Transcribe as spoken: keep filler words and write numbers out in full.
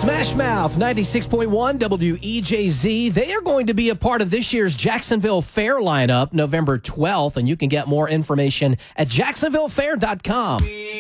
Smash Mouth, ninety-six point one W E J Z. They are going to be a part of this year's Jacksonville Fair lineup November twelfth, and you can get more information at jacksonville fair dot com.